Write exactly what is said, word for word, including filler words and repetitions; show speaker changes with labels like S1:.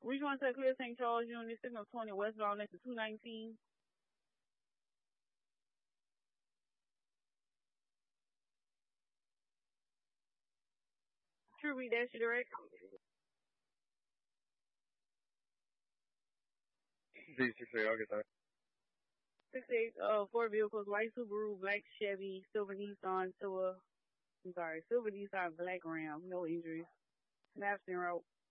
S1: Rejoin to Clear Saint Charles Unit, Signal twenty, westbound next to two nineteen. True, read that shit direct.
S2: Z six eight, okay, thanks.
S1: Six eight, uh, four vehicles, white Subaru, black Chevy, silver Nissan, silver, I'm sorry, silver Nissan, black Ram, no injuries. Snapson Road.